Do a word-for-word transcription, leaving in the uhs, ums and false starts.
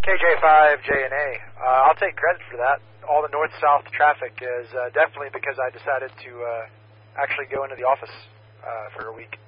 K J five J N A. Uh, I'll take credit for that. All the north-south traffic is uh, definitely because I decided to uh, actually go into the office uh, for a week.